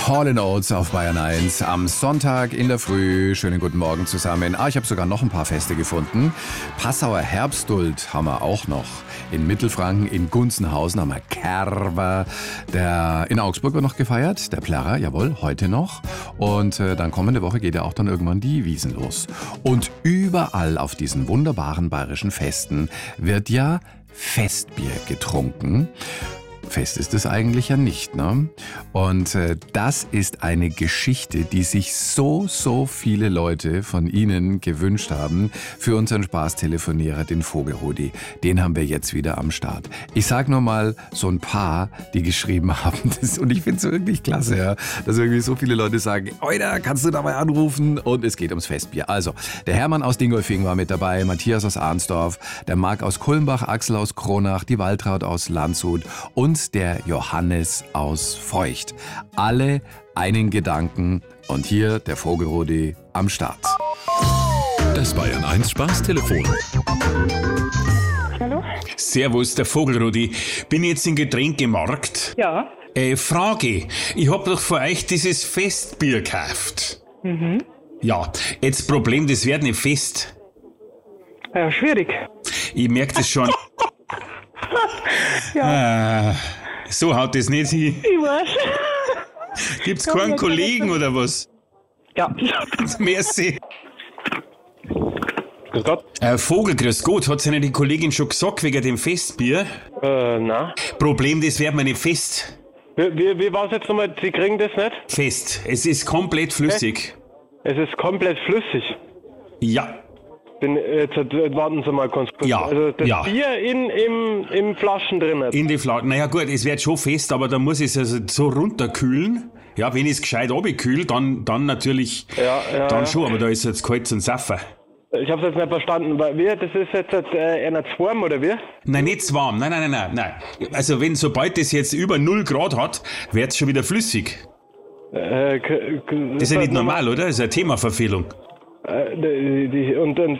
Hall & Oates auf Bayern 1 am Sonntag in der Früh. Schönen guten Morgen zusammen. Ich habe sogar noch ein paar Feste gefunden. Passauer Herbstduld haben wir auch noch. In Mittelfranken, in Gunzenhausen haben wir Kerber. In Augsburg wird noch gefeiert, der Plärrer, jawohl, heute noch. Und dann kommende Woche geht ja auch dann irgendwann die Wiesn los. Und überall auf diesen wunderbaren bayerischen Festen wird ja Festbier getrunken. Fest ist es eigentlich ja nicht, ne? Und das ist eine Geschichte, die sich so viele Leute von Ihnen gewünscht haben für unseren Spaßtelefonierer, den Vogelrudi. Den haben wir jetzt wieder am Start. Ich sag nur mal so ein paar, die geschrieben haben. Und ich finde es wirklich klasse, ja, dass irgendwie so viele Leute sagen, Oida, kannst du dabei anrufen? Und es geht ums Festbier. Also, der Hermann aus Dingolfing war mit dabei, Matthias aus Arnsdorf, der Marc aus Kulmbach, Axel aus Kronach, die Waltraud aus Landshut und der Johannes aus Feucht. Alle einen Gedanken und hier der Vogelrudi am Start. Das Bayern 1 Spaßtelefon. Hallo? Servus, der Vogelrudi. Bin jetzt im Getränkemarkt. Ja. Frage, ich hab doch für euch dieses Festbier gekauft. Ja, jetzt Problem, das wird nicht fest. Ja, schwierig. Ich merk das schon. So haut das nicht hin. Ich weiß. Gibt's keinen Kollegen oder was? Ja. Merci. Grüß Gott. Vogel, grüß Gott, hat's Ihnen die Kollegin schon gesagt wegen dem Festbier? Na. Problem, das wird mir nicht fest. Wie war's jetzt nochmal? Sie kriegen das nicht? Fest. Es ist komplett flüssig. Es ist komplett flüssig. Ja. Jetzt warten Sie mal kurz. Ja, Also das ja. Bier im Flaschen drin. In die Flasche. Naja gut, es wird schon fest, aber da muss ich es also so runterkühlen. Ja, wenn ich es gescheit runterkühle, dann natürlich dann schon, aber da ist jetzt kalt zum Saffen. Ich hab's jetzt nicht verstanden. Das ist jetzt einer zu warm, oder wie? Nein, nicht zu warm. Nein. Also sobald es jetzt über 0 Grad hat, wird's schon wieder flüssig. Das ist ja nicht normal, oder? Das ist eine Themaverfehlung. Sie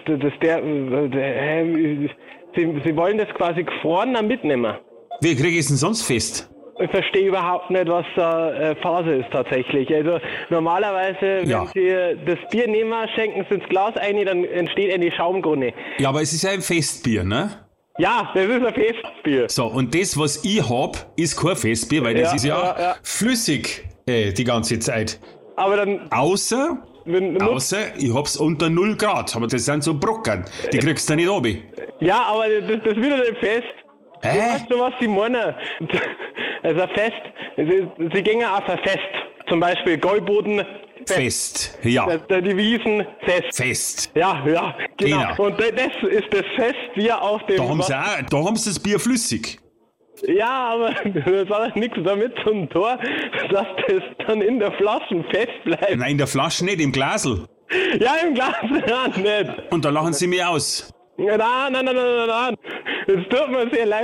wollen das quasi gefroren dann mitnehmen. Wie krieg ich es denn sonst fest? Ich verstehe überhaupt nicht, was da Phase ist tatsächlich. Also normalerweise, wenn Sie das Bier nehmen, schenken Sie ins Glas ein, dann entsteht eine Schaumkrone. Ja, aber es ist ja ein Festbier, ne? Ja, das ist ein Festbier. So, und das, was ich hab, ist kein Festbier, weil das ist ja flüssig die ganze Zeit. Aber dann... Außer, ich hab's unter 0 Grad, aber das sind so Brocken, die kriegst du nicht runter. Ja, aber das wird nicht fest. Weißt du, was die meinen? Also fest, sie gingen auf ein Fest. Zum Beispiel Gäuboden Fest, ja. Die Wiesen Fest. Ja, genau. Und das ist das Fest, wie auf dem... Da haben sie das Bier flüssig. Ja, aber das hat nichts damit zum Tor, dass das dann in der Flasche fest bleibt. Nein, in der Flasche nicht, im Glasl. Ja, im Glas nicht. Und da lachen sie mir aus. Nein. Es tut mir sehr leid.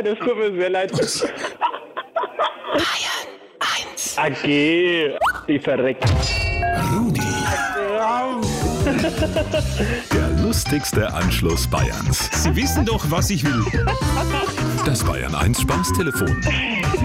Bayern 1. AG, die verreckt. Rudi. Der lustigste Anschluss Bayerns. Sie wissen doch, was ich will. Das Bayern 1 Spaßtelefon.